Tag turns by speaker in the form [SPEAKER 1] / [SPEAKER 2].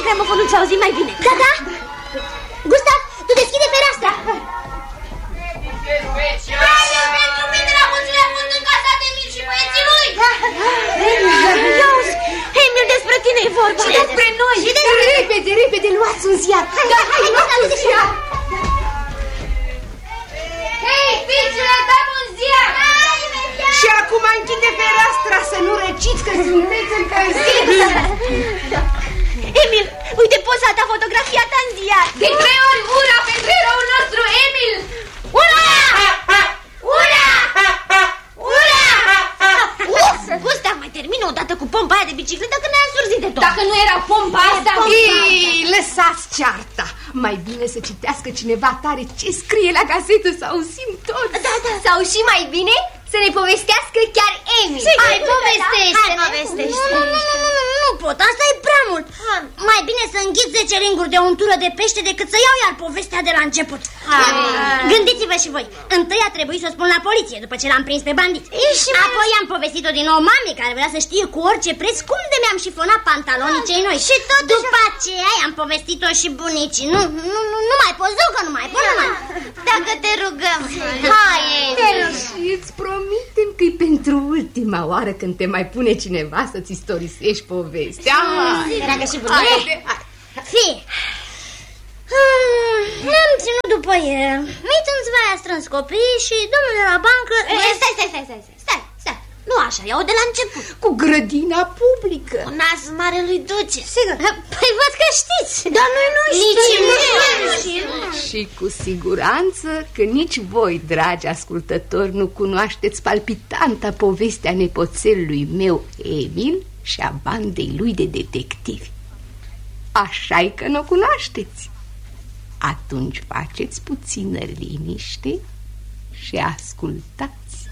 [SPEAKER 1] gramofonul să auzim mai bine.
[SPEAKER 2] Da. Gustav, tu deschide fereastra.
[SPEAKER 3] Pentru mine la mulțile a fost încasat Emil și băieții lui.
[SPEAKER 1] Emil, despre tine e vorba.
[SPEAKER 2] Și despre noi. Repede, luați un ziar. Hai, luați un ziar.
[SPEAKER 3] Hei, fiicele, dăm un ziar.
[SPEAKER 4] Și acum închide fereastra să nu răciți că sunteți încălziți.
[SPEAKER 1] Emil, uite poza ta fotografiată în ziar.
[SPEAKER 3] De 3 ori ura pentru eroul nostru, Emil.
[SPEAKER 1] Ura! Ura! Ura! Gustav, mai termină odată cu pompa aia de bicicletă că ne-a însurzit de tot.
[SPEAKER 3] Dacă nu era pompa asta...
[SPEAKER 4] Ei, lăsați cearta. Mai bine să citească cineva tare ce scrie la gazetă, să auzim tot.
[SPEAKER 2] Da. Sau și mai bine să ne povestească chiar Emil.
[SPEAKER 1] Hai, povestește. Nu pot, asta e prea mult. Mai bine să înghit 10 ringuri de untură de pește decât să iau iar povestea de la început. Gândiți-vă și voi. Întâi a trebuit să o spun la poliție după ce l-am prins pe bandiți. Apoi am povestit-o din nou mamei, care vrea să știe cu orice preț cum de mi-am șifonat pantalonii cei noi. Și tot după aceea am povestit-o și bunicii. Nu mai poți, că nu mai pot. Dacă te rugăm. Hai,
[SPEAKER 4] Și îți promitem că e pentru ultima oară când te mai pune cineva să-ți istorisești povestea.
[SPEAKER 1] Dragă și bunicii. Fii. Ne-am ținut după el. Mi-ți a strâns copiii și domnul de la bancă... Stai. Nu așa, iau de la început.
[SPEAKER 4] Cu grădina publică.
[SPEAKER 1] Cu nas mare lui Duce.
[SPEAKER 2] Sigur. Păi văd că știți.
[SPEAKER 1] Dar noi nu știm.
[SPEAKER 4] Și cu siguranță că nici voi, dragi ascultători, nu cunoașteți palpitanta povestea nepoțelului meu Emil și a bandei lui de detectivi. Așa-i că nu o cunoașteți. Atunci faceți puțină liniște și ascultați.